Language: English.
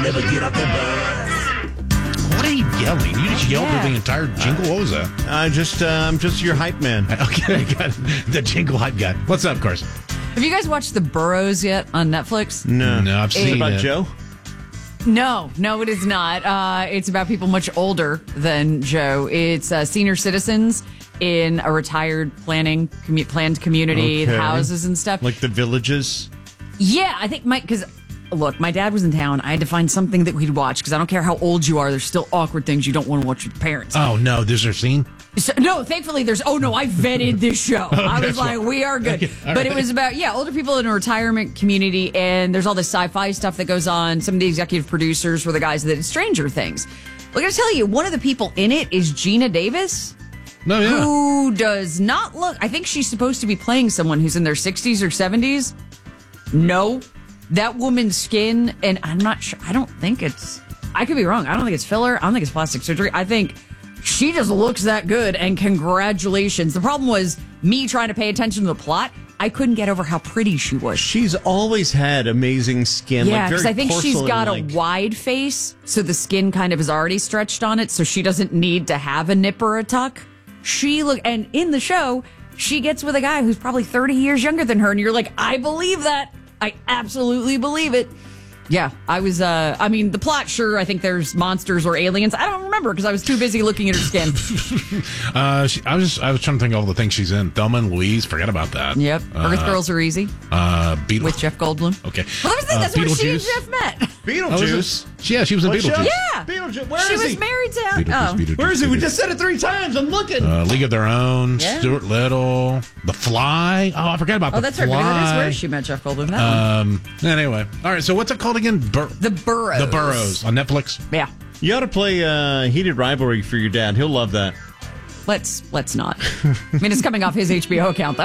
never get off the bus. What are you yelling? You just yelled through the entire jingle. What was that? I'm just your hype man. Okay, got it. The jingle hype guy. What's up, Carson? Have you guys watched The Burrows yet on Netflix? No, I've seen about it. Joe. No, it is not. It's about people much older than Joe. It's senior citizens in a retired planned community, Okay. houses and stuff. Like the villages. Yeah, I think because look, my dad was in town. I had to find something that we'd watch because I don't care how old you are. There's still awkward things you don't want to watch with your parents. Oh, no, there's a scene? So, no, thankfully I vetted this show. I was like, we are good. Okay, all but right. it was about, older people in a retirement community, and there's all this sci-fi stuff that goes on. Some of the executive producers were the guys that did Stranger Things. Well, I gotta tell you, one of the people in it is Gina Davis, No, yeah. who does not look, I think she's supposed to be playing someone who's in their 60s or 70s. No, that woman's skin, and I'm not sure, I could be wrong. I don't think it's filler. I don't think it's plastic surgery. I think she just looks that good, and congratulations. The problem was me trying to pay attention to the plot. I couldn't get over how pretty she was. She's always had amazing skin. Yeah, like because very I think she's got a porcelain-like. wide face, so the skin kind of is already stretched on it, so she doesn't need to have a nip or a tuck. And in the show, she gets with a guy who's probably 30 years younger than her, and you're like, I believe that. I absolutely believe it. Yeah, I was, the plot, sure, I think there's monsters or aliens. I don't remember because I was too busy looking at her skin. I was trying to think of all the things she's in. Thelma and Louise, forget about that. Yep, Earth Girls Are Easy with Jeff Goldblum. Okay. Well, that's where she and Beetlejuice. Jeff met. Beetlejuice. Yeah, she was in What show? Beetlejuice. Yeah. Beetlejuice. Where She is was he? married to Beetlejuice. Where is he? We just said it 3 times. I'm looking. League of Their Own, Yeah. Stuart Little, The Fly. Oh, I forgot about The that's Fly. right. Maybe that is where she met Jeff Goldblum. That one. Anyway, all right. So what's it called again? The Burrows. The Burrows on Netflix. Yeah. You ought to play Heated Rivalry for your dad. He'll love that. Let's not. I mean, it's coming off his HBO account, though.